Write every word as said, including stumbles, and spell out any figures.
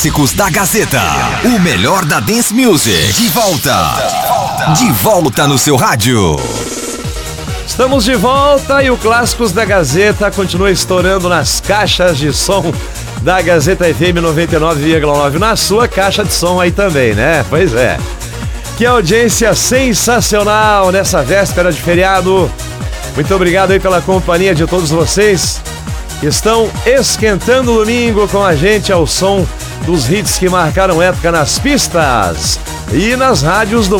Clássicos da Gazeta, o melhor da Dance Music, de volta, de volta no seu rádio. Estamos de volta e o Clássicos da Gazeta continua estourando nas caixas de som da Gazeta F M noventa e nove vírgula nove, na sua caixa de som aí também, né? Pois é. Que audiência sensacional nessa véspera de feriado. Muito obrigado aí pela companhia de todos vocês que estão esquentando o domingo com a gente ao som dos hits que marcaram época nas pistas e nas rádios do